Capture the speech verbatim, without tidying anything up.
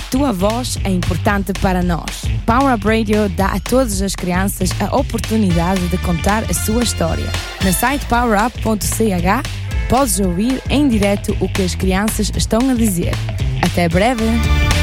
tua voz é importante para nós. Power Up Radio dá a todas as crianças a oportunidade de contar a sua história. No site power up ponto c h podes ouvir em direto o que as crianças estão a dizer. Até breve!